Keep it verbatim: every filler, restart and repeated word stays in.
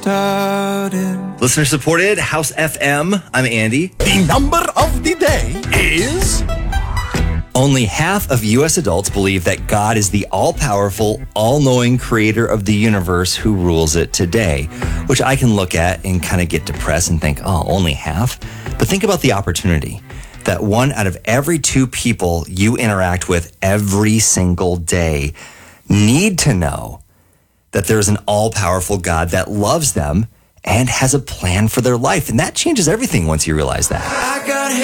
started. Listener supported, House F M. I'm Andy. The number of the day is... Only half of U S adults believe that God is the all-powerful, all-knowing creator of the universe who rules it today, which I can look at and kind of get depressed and think, oh, only half? But think about the opportunity that one out of every two people you interact with every single day need to know that there's an all-powerful God that loves them and has a plan for their life. And that changes everything once you realize that. I got